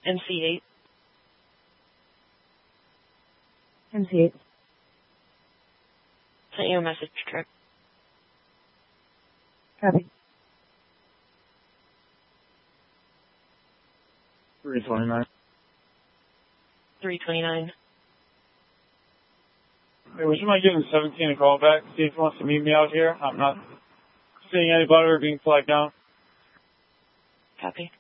MC8. MC8. Sent you a message, Trick. Copy. 329. 329. Hey, would you mind giving 17 a call back? See if he wants to meet me out here. I'm not seeing anybody or being flagged down. Copy.